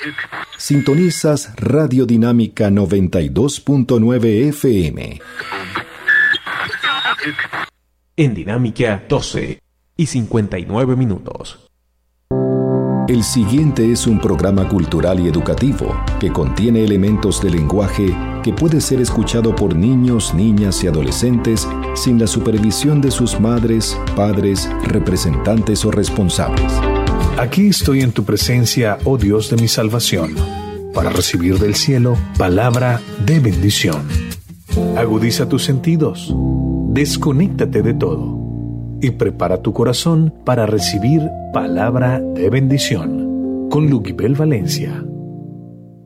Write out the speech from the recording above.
Sintonizas Radio Dinámica 92.9 FM. En Dinámica 12:59. El siguiente es un programa cultural y educativo que contiene elementos de lenguaje que puede ser escuchado por niños, niñas y adolescentes sin la supervisión de sus madres, padres, representantes o responsables. Aquí estoy en tu presencia, oh Dios de mi salvación, para recibir del cielo palabra de bendición. Agudiza tus sentidos, desconéctate de todo y prepara tu corazón para recibir palabra de bendición con Luguibel Valencia.